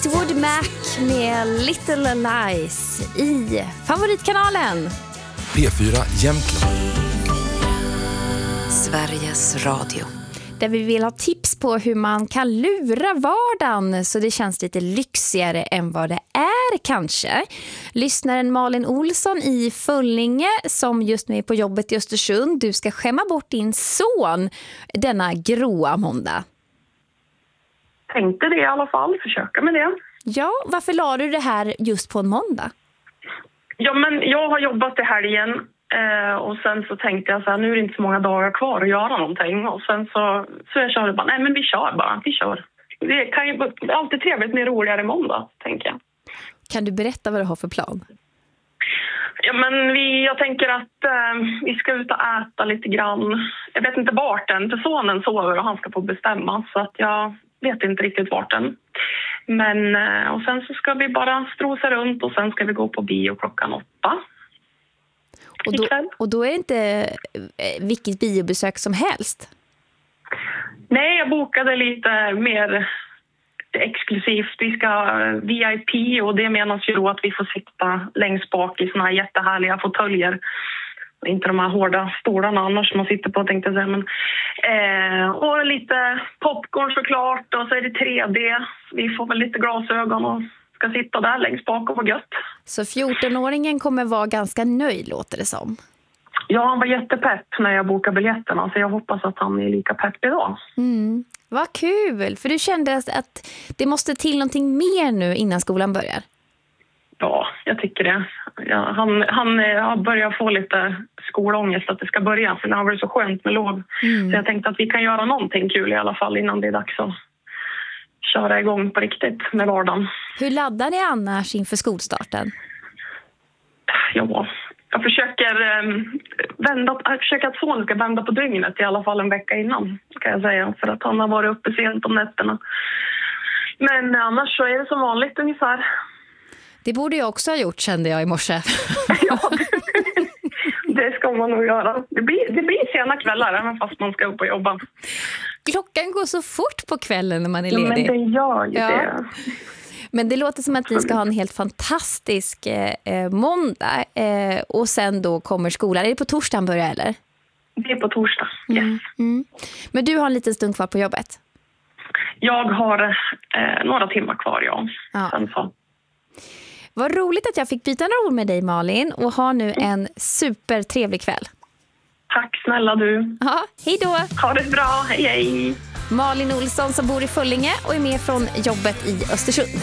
Fleetwood Mac med Little Lies i favoritkanalen P4 Jämtland. Sveriges Radio. där vi vill ha tips på hur man kan lura vardagen så det känns lite lyxigare än vad det är kanske. Lyssnaren Malin Olsson i Föllinge som just nu är på jobbet i Östersund. Du ska skämma bort din son denna gråa måndag. Tänkte det i alla fall, försöka med det. Ja, varför la du det här just på en måndag? Ja, men jag har jobbat i helgen och sen så tänkte jag så här, nu är det inte så många dagar kvar att göra någonting. Och sen så jag körde bara, nej men vi kör. Det kan ju alltid trevligt med roligare måndag, tänker jag. Kan du berätta vad du har för plan? Ja, men jag tänker att vi ska ut och äta lite grann. Jag vet inte vart än, för sonen sover och han ska få bestämma. Så att jag vet inte riktigt vart än. Men, och sen så ska vi bara strosa runt och sen ska vi gå på bio 8:00. Och då är det inte vilket biobesök som helst? Nej, jag bokade lite mer exklusivt. Vi ska VIP och det menas ju då att vi får sitta längst bak i såna här jättehärliga fåtöljer. Inte de här hårda stolarna annars man sitter på, tänkte jag säga. Men, och lite popcorn såklart och så är det 3D. Vi får väl lite glasögon och ska sitta där längst bak och vara gött. Så 14-åringen kommer vara ganska nöjd, låter det som. Ja, han var jättepepp när jag bokade biljetterna så jag hoppas att han är lika pepp idag. Mm. Vad kul, för du kände att det måste till någonting mer nu innan skolan börjar. Ja, jag tycker det. Ja, han börjar få lite skolångest att det ska börja för det har varit så skönt med lov. Så jag tänkte att vi kan göra någonting kul i alla fall innan det är dags att köra igång på riktigt med vardagen. Hur laddar ni annars inför skolstarten? Ja, jag försöker att sonen ska vända på dygnet i alla fall en vecka innan, kan jag säga. För att han har varit uppe sent om nätterna. Men annars så är det som vanligt ungefär. Det borde jag också ha gjort, kände jag i morse. Ja, det ska man nog göra. Det blir sena kvällar även fast man ska upp och jobba. Klockan går så fort på kvällen när man är ledig. ledig. Ja, men det gör ju det. Men det låter som att vi ska ha en helt fantastisk måndag. Och sen då kommer skolan. Är det på torsdagen börjar eller? Det är på torsdag, yes. Men du har en liten stund kvar på jobbet? Jag har några timmar kvar, ja. Sen så. Vad roligt att jag fick byta några ord med dig, Malin. Och ha nu en supertrevlig kväll. Tack snälla du. Ja, hej då. Ha det bra, hej hej. Malin Olsson som bor i Föllinge och är med från jobbet i Östersund.